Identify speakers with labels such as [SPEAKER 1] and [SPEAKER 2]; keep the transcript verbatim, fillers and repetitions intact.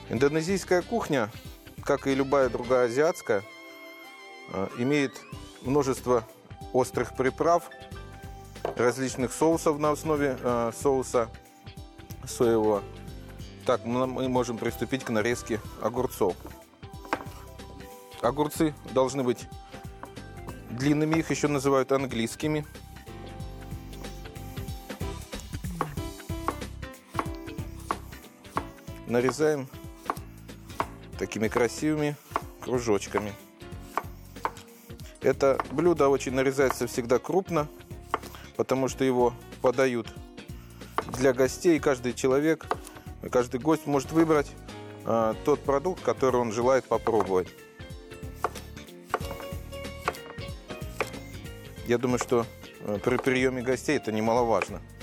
[SPEAKER 1] Индонезийская кухня, как и любая другая азиатская, имеет множество острых приправ, различных соусов на основе э, соуса соевого. Так, мы можем приступить к нарезке огурцов. Огурцы должны быть длинными, их еще называют английскими. Нарезаем такими красивыми кружочками. Это блюдо очень нарезается всегда крупно, потому что его подают для гостей. Каждый человек, каждый гость может выбрать а, тот продукт, который он желает попробовать. Я думаю, что при приеме гостей это немаловажно.